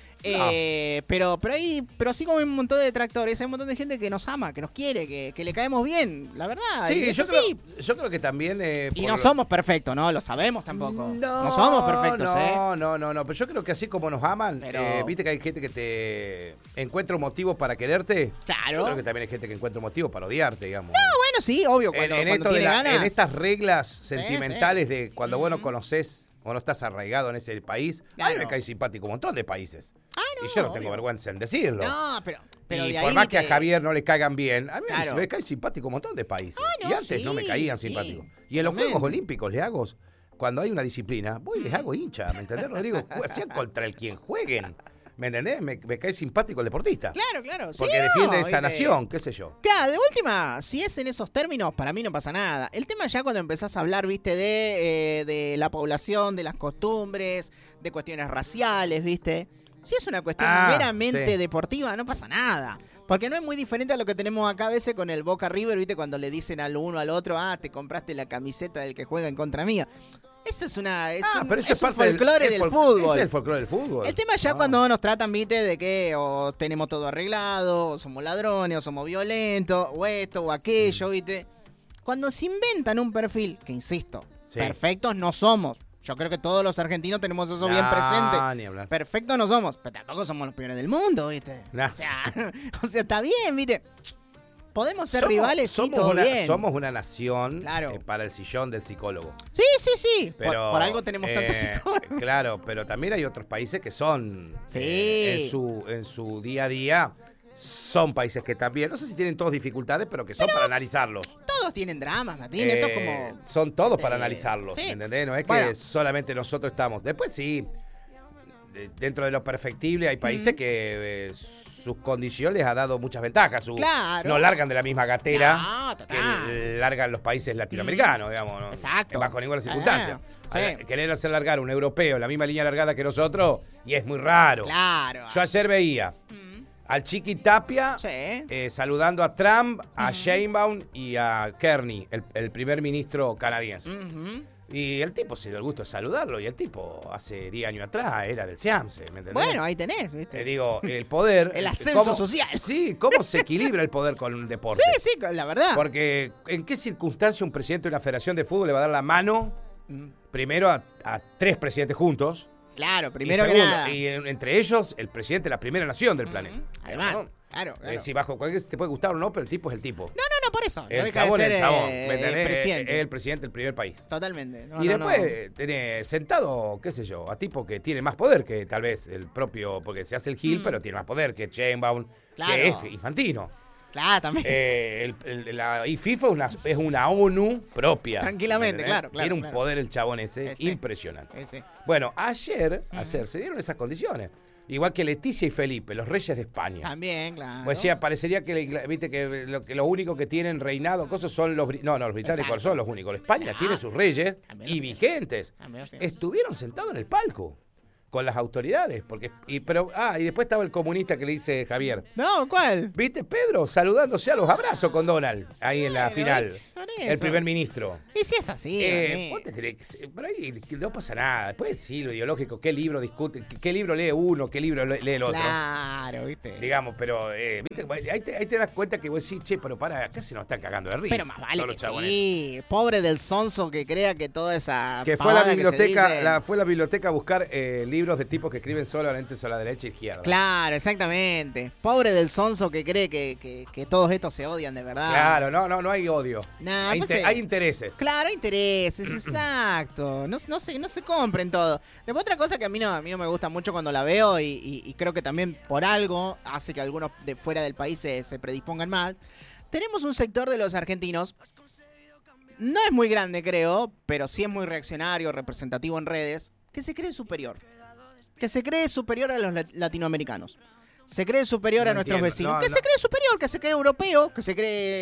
Pero así como hay un montón de detractores, hay un montón de gente que nos ama, que nos quiere, que le caemos bien, la verdad. Sí, yo creo que también... y no somos perfectos, ¿no? Lo sabemos tampoco. No somos perfectos, No, pero yo creo que así como nos aman, viste que hay gente que te encuentra un motivo para quererte. Claro. Yo creo que también hay gente que encuentra un motivo para odiarte, digamos. No, bueno, sí, obvio, cuando tiene ganas. En estas reglas sentimentales de cuando vos no conocés o no estás arraigado en ese país, a mí me cae simpático un montón de países. Y yo no tengo vergüenza en decirlo. No, pero y de por ahí más que a Javier no le caigan bien, a mí Claro. me cae simpático un montón de países. No, y antes sí, no me caían sí. simpáticos. Y en los Juegos Olímpicos le hago, cuando hay una disciplina, voy y les hago hincha, ¿me entendés, Rodrigo? Sean contra el quien jueguen. ¿Me entendés? Me cae simpático el deportista. Claro. Porque defiende esa nación, qué sé yo. Claro, de última, si es en esos términos, para mí no pasa nada. El tema ya cuando empezás a hablar, viste, de la población, de las costumbres, de cuestiones raciales, viste. Si es una cuestión meramente deportiva, no pasa nada. Porque no es muy diferente a lo que tenemos acá a veces con el Boca River, viste, cuando le dicen al uno al otro, te compraste la camiseta del que juega en contra mía. Eso es pero eso es un folclore del fútbol. Ese es el folclore del fútbol. El tema ya cuando nos tratan, viste, de que o tenemos todo arreglado, o somos ladrones, o somos violentos, o esto, o aquello, viste. Cuando se inventan un perfil, que insisto, perfectos no somos. Yo creo que todos los argentinos tenemos eso bien presente. Ni hablar. Perfectos no somos, pero tampoco somos los peores del mundo, viste. O sea, está bien, viste. Podemos ser rivales, bien. Somos una nación Claro. para el sillón del psicólogo. Sí. Pero, por algo tenemos tantos psicólogos. Claro, pero también hay otros países que son, Sí. en su día a día, son países que también, no sé si tienen todos dificultades, pero que son para analizarlos. Todos tienen dramas, Martín. Esto es como... Son todos para analizarlos, sí. ¿entendés? No es que solamente nosotros estamos. Después sí, dentro de lo perfectible hay países que... sus condiciones ha dado muchas ventajas. No largan de la misma gatera que largan los países latinoamericanos, digamos. ¿no? Exacto. Bajo ninguna circunstancia. Sí. Querer hacer largar un europeo en la misma línea largada que nosotros, y es muy raro. Claro. Yo ayer veía al Chiqui Tapia saludando a Trump, a Sheinbaum y a Kearney, el primer ministro canadiense. Y el tipo se dio el gusto de saludarlo, y el tipo hace 10 años atrás era del Seamse, ¿me entendés? Bueno, ahí tenés, ¿viste? Te digo, el poder... El ascenso social. Sí, cómo se equilibra el poder con un deporte. Sí, la verdad. Porque ¿en qué circunstancia un presidente de una federación de fútbol le va a dar la mano primero a 3 presidentes juntos? Claro, primero y que segundo, nada. y entre ellos, el presidente de la primera nación del planeta. Además, ¿no? claro. Si bajo cualquier te puede gustar o no, pero el tipo es el tipo. No, por eso. El No chabón es deja el de chabón, ser, ¿me entendés? presidente. Es el presidente del primer país. Totalmente. Y después tenés sentado, qué sé yo, a tipo que tiene más poder que tal vez el propio, porque se hace el Gil, pero tiene más poder que Sheinbaum, que es Infantino. Claro, también. La FIFA es una ONU propia. Tranquilamente, claro. Tiene un poder el chabón ese impresionante. Sí. Bueno, ayer se dieron esas condiciones. Igual que Leticia y Felipe, los reyes de España. También, claro. Pues sí, parecería que, viste, que lo único que tienen reinado, cosas son los británicos. Exacto. Son los únicos. España tiene sus reyes También y vigentes. También. Estuvieron sentados en el palco. con las autoridades. Y después estaba el comunista que le dice Javier. No, ¿cuál? ¿Viste, Pedro? Saludándose a los abrazos con Donald, ahí en la final. El primer ministro. Y si es así. Vos te tenés que, pero ahí no pasa nada. Después sí, lo ideológico, qué libro discute, qué libro lee uno, qué libro lee el otro. Claro, ¿viste? Digamos, pero ¿viste? Ahí te das cuenta que vos decís, che, pero acá se nos están cagando de risa. Pero más vale que sí. Pobre del sonso que crea que toda esa que fue a la biblioteca, fue a la biblioteca a buscar libros de tipos que escriben solamente a la derecha e izquierda. Claro, exactamente. Pobre del sonso que cree que todos estos se odian de verdad. Claro, no hay odio. Nah, hay intereses. Claro, hay intereses, exacto. No se compren todo. Después otra cosa que a mí no me gusta mucho cuando la veo y creo que también por algo hace que algunos de fuera del país se predispongan mal. Tenemos un sector de los argentinos, no es muy grande creo, pero sí es muy reaccionario, representativo en redes, que se cree superior. Que se cree superior a los latinoamericanos. Se cree superior a nuestros vecinos. Se cree superior, que se cree europeo, que se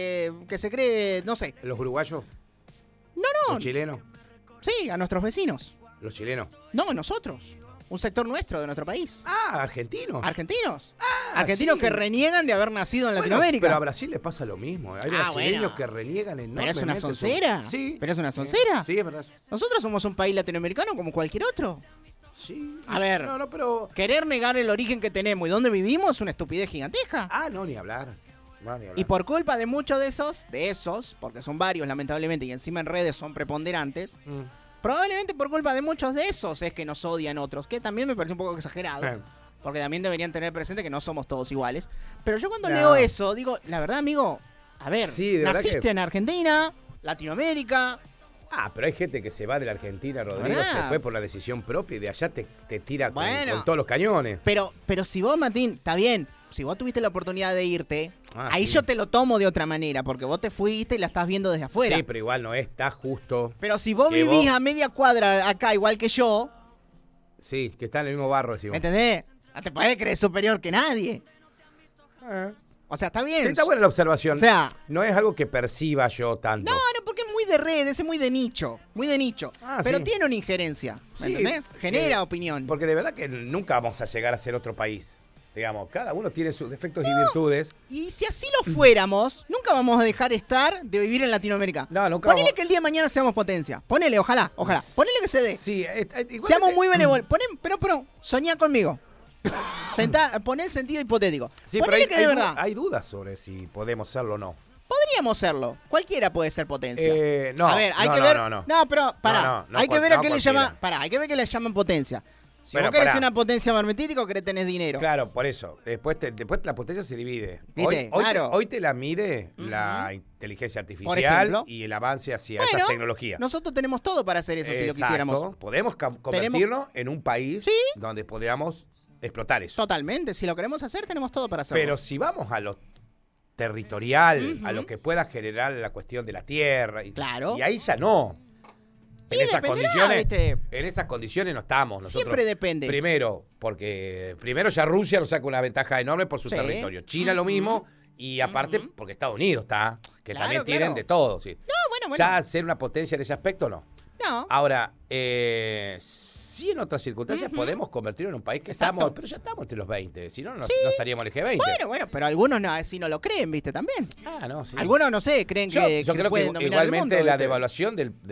cree, no sé. ¿Los uruguayos? No. ¿Los chilenos? Sí, a nuestros vecinos. ¿Los chilenos? No, nosotros. Un sector nuestro, de nuestro país. ¿argentinos? ¿Argentinos? Argentinos sí. Que reniegan de haber nacido en Latinoamérica. Pero a Brasil les pasa lo mismo. Hay brasileños que reniegan enormemente. ¿Pero es una soncera? Sí. ¿Pero es una soncera? Sí, es verdad. Nosotros somos un país latinoamericano como cualquier otro. Sí. A ver, pero querer negar el origen que tenemos y dónde vivimos es una estupidez gigantesca. No, ni hablar. Y por culpa de muchos de esos, porque son varios lamentablemente y encima en redes son preponderantes, probablemente por culpa de muchos de esos es que nos odian otros, que también me parece un poco exagerado, porque también deberían tener presente que no somos todos iguales. Pero yo cuando leo eso, digo, la verdad, amigo, a ver, naciste en Argentina, Latinoamérica. Pero hay gente que se va de la Argentina, Rodrigo, se fue por la decisión propia y de allá te tira con todos los cañones. Pero si vos, Martín, está bien, si vos tuviste la oportunidad de irte, ahí yo te lo tomo de otra manera, porque vos te fuiste y la estás viendo desde afuera. Sí, pero igual no está justo. Pero si vos vivís a media cuadra acá igual que yo... Sí, que está en el mismo barro, decimos. ¿Me entendés? No te podés creer superior que nadie. O sea, está bien. Sí, está buena la observación. O sea, no es algo que perciba yo tanto. No, porque es muy de redes, es muy de nicho. Muy de nicho. Pero tiene una injerencia. ¿Me entendés? Genera opinión. Porque de verdad que nunca vamos a llegar a ser otro país. Digamos, cada uno tiene sus defectos y virtudes. Y si así lo fuéramos, nunca vamos a dejar de vivir en Latinoamérica. No, nunca. Ponele que el día de mañana seamos potencia. Ponele, ojalá. Ponele que se dé. Sí, seamos muy benevolentes. Pero, soñá conmigo. Poné el sentido hipotético. Sí, ponele que de verdad. Hay dudas sobre si podemos serlo o no. Podríamos serlo. Cualquiera puede ser potencia. No. A ver, hay que ver. No, pero pará. Hay que ver a qué le llaman. Pará, hay que ver qué le llaman potencia. Si vos querés una potencia marmetítica o querés tener dinero. Claro, por eso. Después la potencia se divide. Hoy te la mide la inteligencia artificial y el avance hacia esas tecnologías. Nosotros tenemos todo para hacer eso si lo quisiéramos. Podemos convertirnos en un país donde podamos explotar eso. Totalmente. Si lo queremos hacer, tenemos todo para hacerlo. Pero si vamos a lo territorial, a lo que pueda generar la cuestión de la tierra. Y ahí ya no. En esas condiciones no estamos nosotros. Siempre depende. Primero ya Rusia nos saca una ventaja enorme por su territorio. China lo mismo. Y aparte, porque Estados Unidos que también tienen de todo. ¿Sí? No, bueno. Ya ser una potencia en ese aspecto, no. No. Ahora, sí en otras circunstancias podemos convertirnos en un país que estamos, pero ya estamos entre los 20, si no, no estaríamos en el G20. Bueno, pero algunos así no lo creen, ¿viste? También. No, sí. Algunos, no sé, creen que creo pueden que dominar igualmente el mundo, la devaluación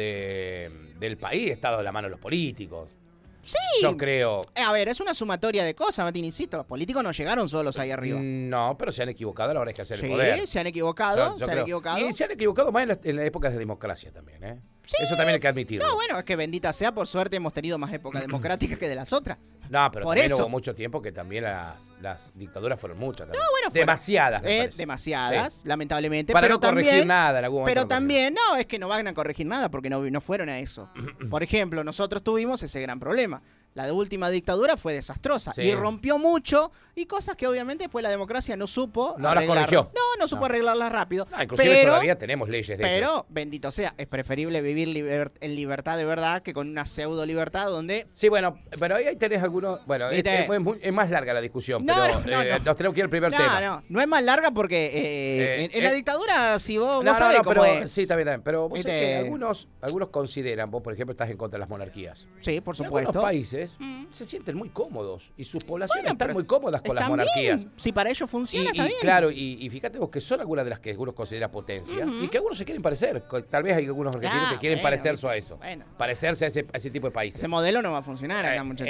del país está de la mano de los políticos. Sí. Yo creo. A ver, es una sumatoria de cosas, Martín, insisto. Los políticos no llegaron solos ahí arriba. No, pero se han equivocado a la hora de ejercer el poder. Sí, se han equivocado. Y se han equivocado más en las épocas de democracia también, ¿eh? Sí. Eso también hay que admitirlo. No, bueno, es que bendita sea, por suerte hemos tenido más épocas democráticas que de las otras. No, pero también hubo mucho tiempo que también las dictaduras fueron muchas. También. No, bueno, demasiadas, me parece. Demasiadas, lamentablemente. Para pero no corregir también, nada en algún momento. Pero también, es que no van a corregir nada porque no fueron a eso. Por ejemplo, nosotros tuvimos ese gran problema. La última dictadura fue desastrosa y rompió mucho y cosas que obviamente después la democracia no supo arreglar. Las corrigió. No supo arreglarlas rápido. Inclusive todavía tenemos leyes de eso. Pero, bendito sea, es preferible vivir en libertad de verdad que con una pseudo libertad donde... Sí, bueno, pero ahí tenés algunos... Bueno, es más larga la discusión, pero nos tenemos que ir al primer tema. No es más larga porque en la dictadura, si vos sabés cómo es. Sí, también. Pero vos sabés que algunos consideran, vos por ejemplo estás en contra de las monarquías. Sí, por supuesto. En algunos países países se sienten muy cómodos y sus poblaciones están muy cómodas con las monarquías. Bien. Si para ellos funciona, está bien. Claro, y fíjate vos que son algunas de las que algunos consideran potencia y que algunos se quieren parecer. Tal vez hay algunos argentinos que quieren parecerse a eso. Parecerse a ese tipo de países. Ese modelo no va a funcionar acá, muchachos.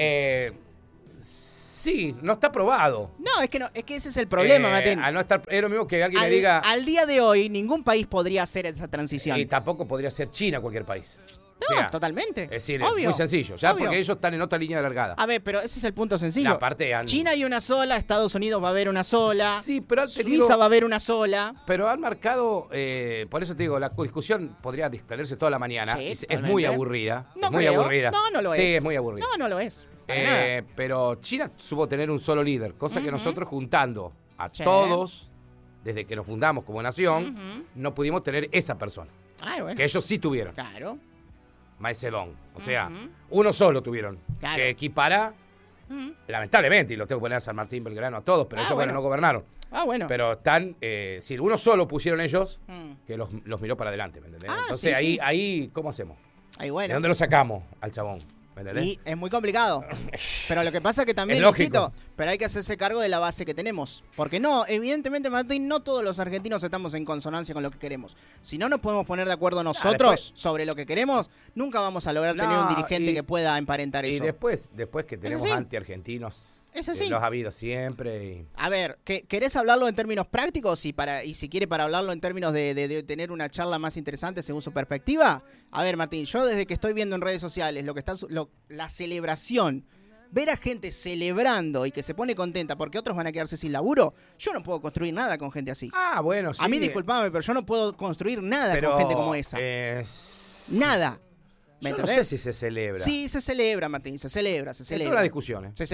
Sí, no está probado. No, es que ese es el problema, Martín. Al no estar, es lo mismo que alguien me diga... Al día de hoy, ningún país podría hacer esa transición. Y tampoco podría ser China cualquier país. No, totalmente. Es decir, obvio, es muy sencillo. Porque ellos están en otra línea alargada. A ver, pero ese es el punto sencillo. China hay una sola, Estados Unidos va a haber una sola. Sí, pero han tenido... Suiza va a haber una sola. Pero han marcado, por eso te digo, la discusión podría distenderse toda la mañana. Sí, es muy aburrida. No, es muy aburrida. No lo es. Sí, es muy aburrida. No lo es. Pero China supo tener un solo líder, cosa que nosotros juntando a todos, desde que nos fundamos como nación, no pudimos tener esa persona. Que ellos sí tuvieron. Claro. Mao Zedong. O sea, uno solo tuvieron. Claro. Que equipara, lamentablemente, y lo tengo que poner a San Martín, Belgrano, a todos, pero ellos no gobernaron. Bueno. Pero están, si uno solo pusieron ellos, que los miró para adelante, ¿me entendés? Entonces ahí, ¿cómo hacemos? Ahí bueno. ¿De dónde lo sacamos al chabón? Y es muy complicado. Pero lo que pasa es que también, pero hay que hacerse cargo de la base que tenemos. Porque evidentemente, Martín, no todos los argentinos estamos en consonancia con lo que queremos. Si no nos podemos poner de acuerdo nosotros sobre lo que queremos, nunca vamos a lograr tener un dirigente que pueda emparentar eso. Y después que tenemos anti-argentinos, los ha habido siempre. A ver, ¿querés hablarlo en términos prácticos y si quiere para hablarlo en términos de tener una charla más interesante según su perspectiva? A ver, Martín, yo desde que estoy viendo en redes sociales la celebración, ver a gente celebrando y que se pone contenta porque otros van a quedarse sin laburo, yo no puedo construir nada con gente así. Bueno, sí. A mí disculpame, pero yo no puedo construir nada con gente como esa. Nada. Yo no sé si se celebra. Sí, se celebra, Martín, se celebra. Es todas las discusiones. Se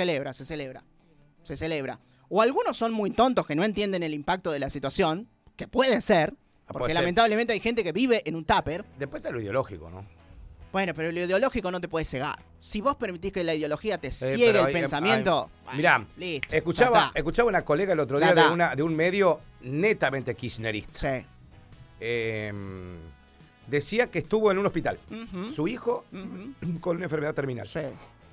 celebra. O algunos son muy tontos que no entienden el impacto de la situación, que puede ser, porque lamentablemente hay gente que vive en un tupper. Después está lo ideológico, ¿no? Bueno, pero lo ideológico no te puede cegar. Si vos permitís que la ideología te ciegue el pensamiento... Mirá, listo, escuchaba una colega el otro día de un medio netamente kirchnerista. Sí. Decía que estuvo en un hospital. Su hijo con una enfermedad terminal. Sí.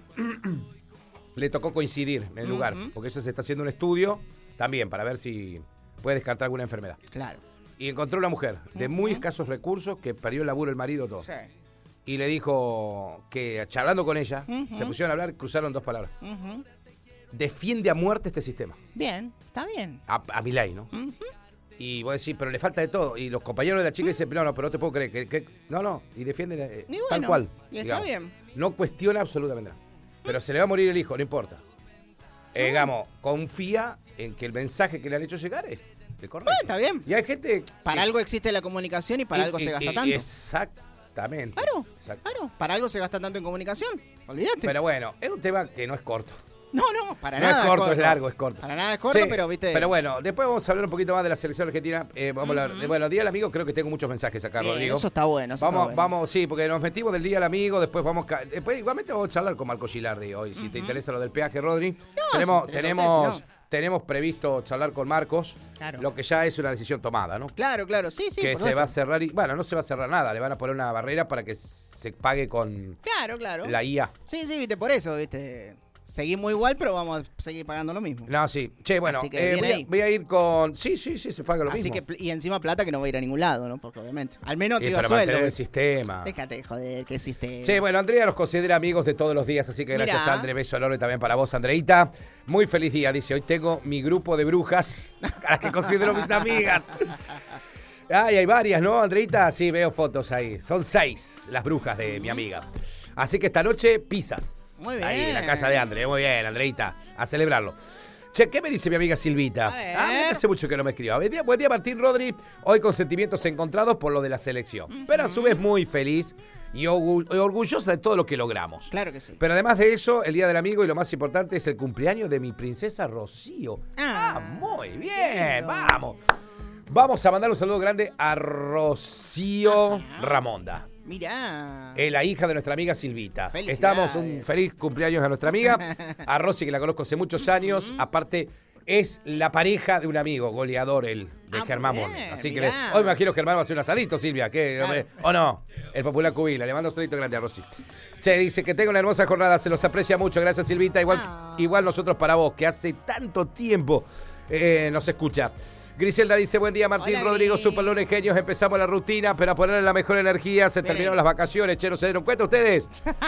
Le tocó coincidir en el lugar, porque ella se está haciendo un estudio también para ver si puede descartar alguna enfermedad. Claro. Y encontró una mujer de muy escasos recursos que perdió el laburo, el marido, todo. Sí. Y le dijo que, charlando con ella, se pusieron a hablar, cruzaron dos palabras. Defiende a muerte este sistema. Bien, está bien. A Milei, ¿no? Y vos decís, pero le falta de todo. Y los compañeros de la chica dicen, no, pero no te puedo creer. No, y defienden tal cual. Y está bien. No cuestiona absolutamente nada. Pero se le va a morir el hijo, no importa. Digamos, confía en que el mensaje que le han hecho llegar es el correcto. Está bien. Y hay gente... Para algo existe la comunicación y para algo se gasta tanto. Exactamente. Claro. Para algo se gasta tanto en comunicación. Olvídate. Pero bueno, es un tema que no es corto. No, para nada. No es corto, es largo, es corto. Para nada es corto, pero viste. Pero bueno, después vamos a hablar un poquito más de la selección argentina. Vamos a hablar. Bueno, Día del Amigo, creo que tengo muchos mensajes acá, Rodrigo. Eso está bueno. Vamos, sí, porque nos metimos del Día del Amigo, después igualmente vamos a charlar con Marco Gilardi hoy, si te interesa lo del peaje, Rodri. Tenemos previsto charlar con Marcos, lo que ya es una decisión tomada, ¿no? Claro, sí. Que se va a cerrar no se va a cerrar nada, le van a poner una barrera para que se pague con la IA. Sí, viste, por eso, viste. Seguimos igual, pero vamos a seguir pagando lo mismo. No, sí. Che, bueno, voy a ir con... Sí, se paga lo mismo. Y encima plata que no va a ir a ningún lado, ¿no? Porque obviamente. Al menos te iba sueldo. El sistema. Déjate, joder, qué sistema. Che, bueno, Andrea nos considera amigos de todos los días, así que gracias, André. Beso enorme también para vos, Andreita. Muy feliz día, dice. Hoy tengo mi grupo de brujas, a las que considero mis amigas. Hay varias, ¿no, Andreita? Sí, veo fotos ahí. Son 6 las brujas de mi amiga. Así que esta noche, pizzas. Muy bien. Ahí en la casa de André. Muy bien, Andreita. A celebrarlo. Che, ¿qué me dice mi amiga Silvita? Me hace mucho que no me escriba. Buen día, Martín Rodri. Hoy con sentimientos encontrados por lo de la selección. Pero a su vez muy feliz y orgullosa de todo lo que logramos. Claro que sí. Pero además de eso, el Día del Amigo y lo más importante es el cumpleaños de mi princesa Rocío. Muy bien. Vamos. Vamos a mandar un saludo grande a Rocío Ramonda. Mirá. La hija de nuestra amiga Silvita. Felicidades. Un feliz cumpleaños a nuestra amiga, a Rosy, que la conozco hace muchos años. Aparte, es la pareja de un amigo, goleador él, de Germán Mornes. Así que hoy me imagino que Germán va a hacer un asadito, Silvia. Claro. ¿O no? El popular Cubila. Le mando un saludito grande a Rosy. Che, dice que tenga una hermosa jornada, se los aprecia mucho. Gracias, Silvita. Igual nosotros para vos, que hace tanto tiempo nos escucha. Griselda dice, buen día Martín. Hola, Rodrigo, Superlunes, genios, empezamos la rutina, pero a ponerle la mejor energía, se terminaron las vacaciones, che, ¿no se dieron cuenta ustedes?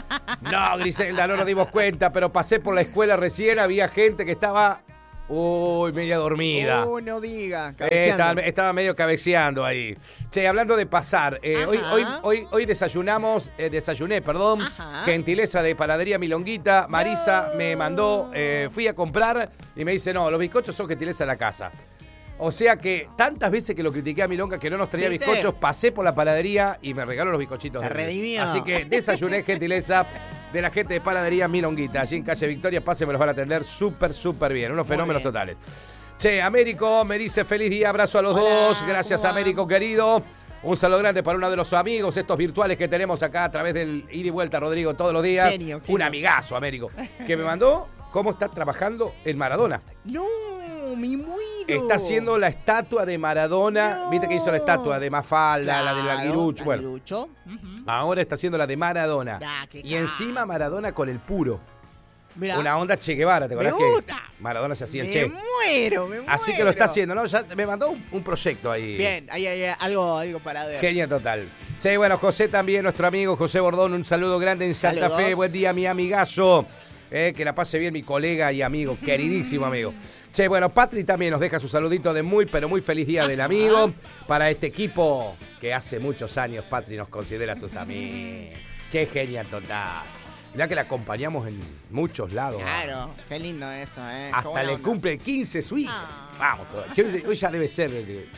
No, Griselda, no nos dimos cuenta, pero pasé por la escuela recién, había gente que estaba, media dormida. No diga, estaba medio cabeceando ahí. Che, hablando de pasar, hoy desayuné, gentileza de Panadería Milonguita, Marisa me mandó, fui a comprar y me dice, no, los bizcochos son gentileza de la casa. O sea que tantas veces que lo critiqué a Milonga que no nos traía bizcochos, pasé por la panadería y me regaló los bizcochitos. Se redimió. Así que desayuné gentileza de la gente de Panadería Milonguita. Allí en calle Victoria, pasen, me los van a atender súper bien. Unos fenómenos totales. Che, Américo me dice feliz día, abrazo a los dos. Gracias, Américo, querido. Un saludo grande para uno de los amigos, estos virtuales que tenemos acá a través del ida y vuelta, Rodrigo, todos los días. Genio. Un amigazo, Américo, que me mandó cómo está trabajando el Maradona. No, me muero. Está haciendo la estatua de Maradona. No. Viste que hizo la estatua de Mafalda, la del Aguirucho. Bueno, ahora está haciendo la de Maradona. Y encima Maradona con el puro. Mirá. Una onda Che Guevara, ¿te acordás que Maradona se hacía el Che? Me muero. Así que lo está haciendo, ¿no? Ya me mandó un proyecto ahí. Bien, ahí hay algo para ver. Genial total. Che, bueno, José también, nuestro amigo José Bordón, un saludo grande en Santa Fe. Buen día, mi amigazo. Que la pase bien mi colega y amigo, queridísimo amigo. Che, bueno, Patri también nos deja su saludito de muy, pero muy feliz día del amigo. Para este equipo que hace muchos años Patri nos considera sus amigos. Qué genial total. Mirá que la acompañamos en muchos lados. Claro, qué lindo eso, Hasta le cumple 15 su hija. Vamos, que hoy ya debe ser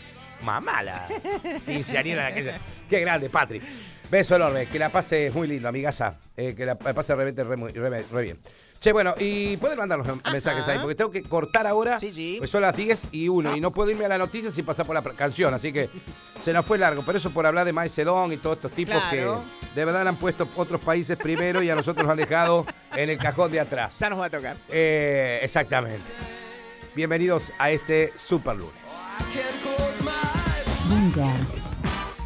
mamá la quinceañera de aquella. Qué grande, Patri. Beso enorme, que la pase muy lindo, amigaza. Que la pase re bien. Che, bueno, y pueden mandarnos mensajes ahí, porque tengo que cortar ahora. Sí. Pues son las 10:01 y no puedo irme a la noticia sin pasar por la canción, así que se nos fue largo. Pero eso por hablar de Mao Zedong y todos estos tipos que de verdad han puesto otros países primero y a nosotros nos han dejado en el cajón de atrás. Ya nos va a tocar. Exactamente. Bienvenidos a este Super Lunes. Bunker.